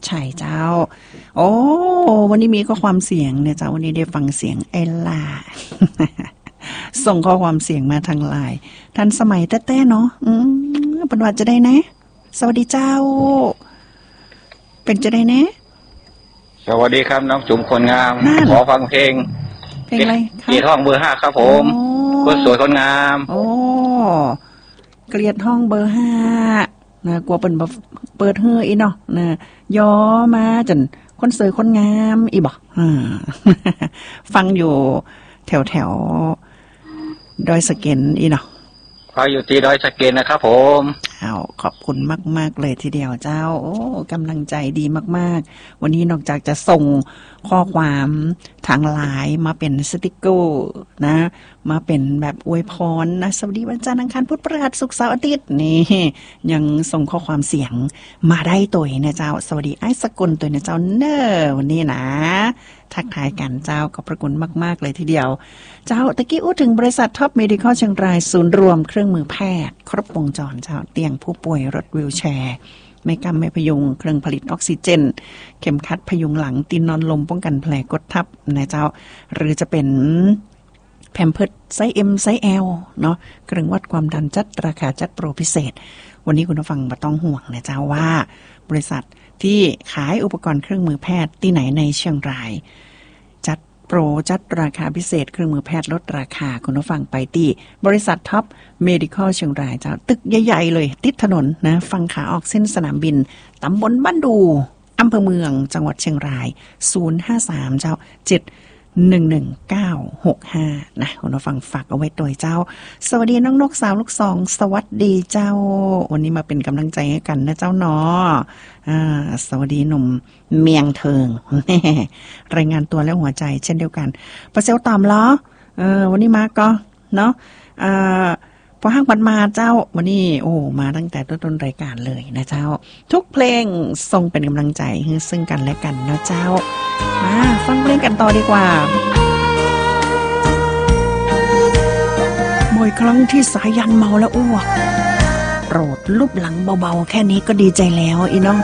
ใช่เจ้าโอ้วันนี้มีข้อความเสียงเนี่ยเจ้าวันนี้ได้ฟังเสียงเอลล่า ส่งข้อความเสียงมาทางไลน์ทันสมัยแต้ๆเนาะเป็นว่าจะได้นะสวัสดีเจ้าเป็นจะได้นะสวัสดีครับน้องจุ๋มคนงามขอฟังเพลงอะไรคะเกลียดห้องเบอร์ 5ครับผมคนสวยคนงามโอ้เกลียดห้องเบอร์ 5นะกลัวเปิ้นบ่เปิดเฮืออีเนาะนะย่อมาจนคนสวยคนงามอีบ่ฟังอยู่แถวดอยสะเก็นอีเนาะฟังอยู่ที่ดอยสะเก็นนะครับผมขอบคุณมากๆเลยทีเดียวเจ้าโอ้กำลังใจดีมากๆวันนี้นอกจากจะส่งข้อความทางไลน์มาเป็นสติกเกอร์นะมาเป็นแบบอวยพรนะสวัสดีวันจันทร์อังคารพุธพฤหัสศุกร์เสาร์อาทิตย์นี่ยังส่งข้อความเสียงมาได้ตัวนะเจ้าสวัสดีไอ้สกุลตัวนะเจ้าเนอวันนี้นะทักทายกันเจ้าขอบพระคุณมากๆเลยทีเดียวเจ้าตะกี้อู้ถึงบริษัทท็อปเมดิคอลเชียงรายศูนย์รวมเครื่องมือแพทย์ครบวงจรเจ้าเตียงผู้ป่วยรถวีลแชร์ไม่กำไม่พยุงเครื่องผลิตออกซิเจนเข็มขัดพยุงหลังตีนนอนลมป้องกันแผลกดทับนะเจ้าหรือจะเป็นแพมเพิร์สไซส์ M ไซส์ L เนาะเครื่องวัดความดันจัดราคาจัดโปรพิเศษวันนี้คุณผู้ฟังบ่ต้องห่วงนะเจ้าว่าบริษัทที่ขายอุปกรณ์เครื่องมือแพทย์ที่ไหนในเชียงรายจัดโปรจัดราคาพิเศษเครื่องมือแพทย์ลดราคาคุณผู้ฟังไปที่บริษัทท็อปเมดิคอลเชียงรายเจ้าตึกใหญ่ๆเลยติดถนนนะฝั่งขาออกเส้นสนามบินตำบลบ้านดูอำเภอเมืองจังหวัดเชียงราย053เจ้า711-965นะคุณผู้ฟังฝากเอาไว้ตัวเจ้าสวัสดีน้องนกสาวลูกสองสวัสดีเจ้าวันนี้มาเป็นกำลังใจให้กันนะเจ้าเนาะสวัสดีหนุ่มเมียงเทิง รายงานตัวและหัวใจเช่นเดียวกันประเซลตอมล้อวันนี้มาก็เนาะพอห้างปันมาเจ้าวันนี้โอ้มาตั้งแต่ต้นรายการเลยนะเจ้าทุกเพลงทรงเป็นกำลังใจให้ซึ่งกันและกันนะเจ้ามาฟังเพลงกันต่อดีกว่าบ่อยครั้งที่สายันเมาแล้วอ้วกโปรดลูบหลังเบาๆแค่นี้ก็ดีใจแล้วอีน้อง